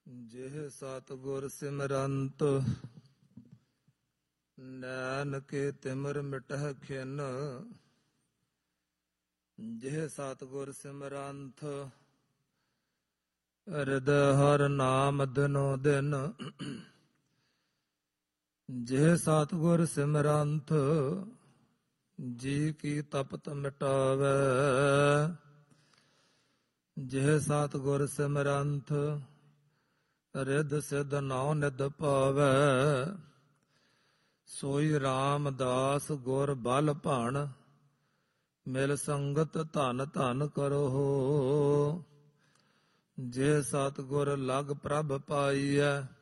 ਜਿਹ ਸਤਿਗੁਰ ਸਿਮਰੰਤ ਨਾਨਕੇ ਤਿਮਰ ਮਿਟਹਿ ਖਿਨ। ਜਿਹ ਸਤਿਗੁਰ ਸਿਮਰੰਤ ਹਿਰਦੈ ਹਰਿ ਨਾਮ ਦਿਨੋ ਦਿਨ। ਜਿਹ ਸਤਿਗੁਰ ਸਿਮਰੰਤ ਜੀ ਕੀ ਤਪਤ ਮਿਟਾਵੈ। ਜਿਹ ਸਤਿਗੁਰ ਸਿਮਰੰਤ ਰਿੱਧ ਸਿੱਧ ਨਾਉ ਨਿਧ ਪਾਵੈ। ਸੋਈ ਰਾਮਦਾਸ ਗੁਰ ਬਲ ਭਣ ਮਿਲ ਸੰਗਤ ਧਨ ਧਨ ਕਰੋ। ਜੇ ਸਤਿਗੁਰ ਲਗ ਪ੍ਰਭ ਪਾਈਐ